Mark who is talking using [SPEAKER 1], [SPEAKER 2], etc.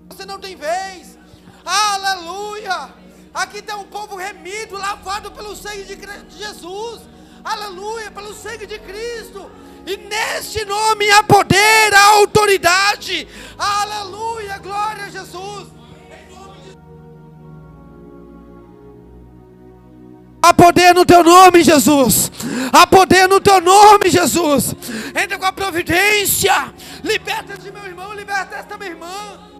[SPEAKER 1] você não tem vez. Aleluia. Aqui tem um povo remido, lavado pelo sangue de Jesus. Aleluia, pelo sangue de Cristo. E neste nome há poder, há autoridade. Aleluia, glória a Jesus. Há poder no teu nome, Jesus. Há poder no teu nome, Jesus. Entra com a providência. Liberta esse meu irmão, liberta esta minha irmã.